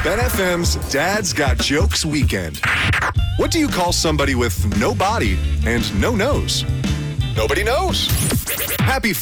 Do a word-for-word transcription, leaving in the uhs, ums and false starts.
Ben F M's Dad's Got Jokes Weekend. What do you call somebody with no body and no nose? Nobody knows. Happy